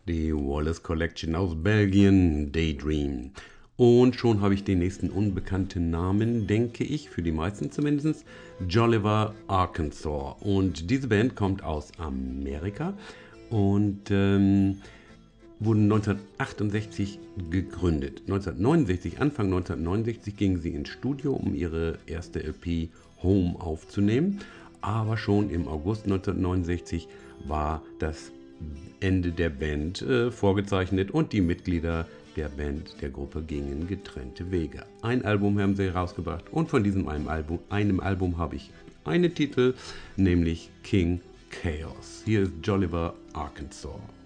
Die Wallace Collection aus Belgien, Daydream. Und schon habe ich den nächsten unbekannten Namen, denke ich, für die meisten zumindest, Joliver, Arkansas. Und diese Band kommt aus Amerika und wurden 1968 gegründet. Anfang 1969 gingen sie ins Studio, um ihre erste LP Home aufzunehmen. Aber schon im August 1969 war das Ende der Band vorgezeichnet und die Mitglieder der Band, der Gruppe, gingen getrennte Wege. Ein Album haben sie herausgebracht und von diesem einem Album habe ich einen Titel, nämlich King Chaos. Hier ist Joliver, Arkansas.